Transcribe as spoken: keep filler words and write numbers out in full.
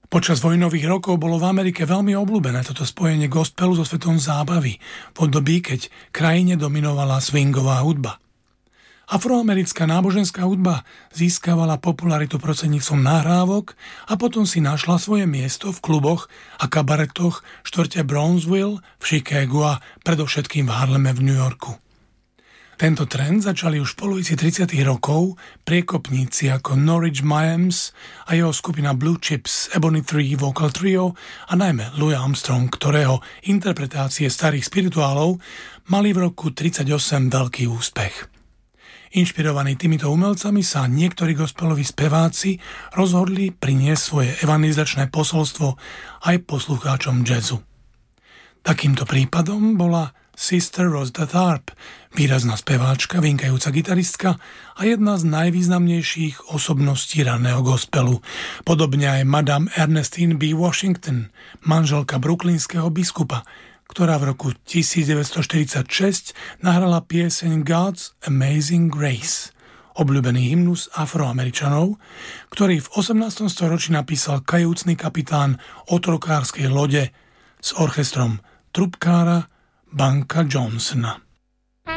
Počas vojnových rokov bolo v Amerike veľmi obľúbené toto spojenie gospelu so svetom zábavy v období, keď krajine dominovala swingová hudba. Afroamerická náboženská hudba získavala popularitu prostredníctvom nahrávok a potom si našla svoje miesto v kluboch a kabaretoch štvrte Brownsville v Chicagu a predovšetkým v Harleme v New Yorku. Tento trend začali už v polovici tridsiatych rokov priekopníci ako Norwich Miams a jeho skupina Blue Chips, Ebony Three Vocal Trio a najmä Louis Armstrong, ktorého interpretácie starých spirituálov mali v roku tridsaťosem veľký úspech. Inšpirovaní týmito umelcami sa niektorí gospeloví speváci rozhodli priniesť svoje evangelizačné posolstvo aj poslucháčom jazzu. Takýmto prípadom bola Sister Rosetta Tharpe, výrazná speváčka, vynikajúca gitaristka a jedna z najvýznamnejších osobností raného gospelu. Podobne aj Madame Ernestine B. Washington, manželka brooklynského biskupa, ktorá v roku devätnásťstoštyridsaťšesť nahrala pieseň God's Amazing Grace, obľúbený hymnus Afroameričanov, ktorý v osemnástom storočí napísal kajúcny kapitán otrokárskej lode s orchestrom trubkára Banka Johnsona.